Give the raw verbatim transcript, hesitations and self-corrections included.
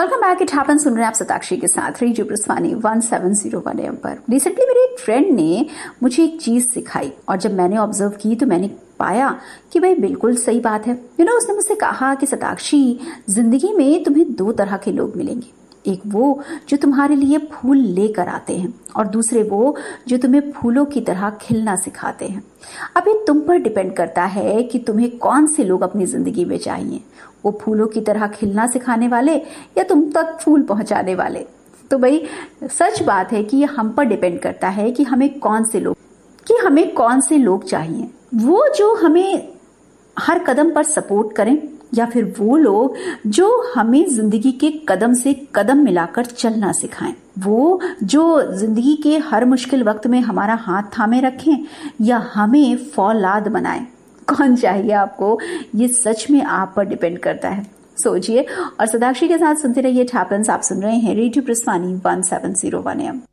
Welcome back. It happens सुन रहे हैं आप सताक्षी के साथ radio प्रस्थानी one seven zero one M पर। रिसेंटली मेरे एक फ्रेंड ने मुझे एक चीज सिखाई और जब मैंने ऑब्जर्व की तो मैंने पाया कि भाई बिल्कुल सही बात है। यू नो उसने मुझसे कहा कि सताक्षी, जिंदगी में तुम्हें दो तरह के लोग मिलेंगे, एक वो जो तुम्हारे लिए फूल लेकर आते हैं और दूसरे वो जो तुम्हें फूलों की तरह खिलना सिखाते हैं। अब ये तुम पर डिपेंड करता है कि तुम्हें कौन से लोग अपनी जिंदगी में चाहिए, वो फूलों की तरह खिलना सिखाने वाले या तुम तक फूल पहुंचाने वाले। तो भाई सच बात है कि ये हम पर डिपेंड करता है कि हमें कौन से लोग कि हमें कौन से लोग चाहिए, वो जो हमें हर कदम पर सपोर्ट करें या फिर वो लोग जो हमें जिंदगी के कदम से कदम मिलाकर चलना सिखाएं, वो जो जिंदगी के हर मुश्किल वक्त में हमारा हाथ थामे रखें या हमें फौलाद बनाएं। कौन चाहिए आपको, ये सच में आप पर डिपेंड करता है। सोचिए और सताक्षी के साथ सुनते रहिए। इट हैपेंस आप सुन रहे हैं radio प्रस्थानी one seven zero one M.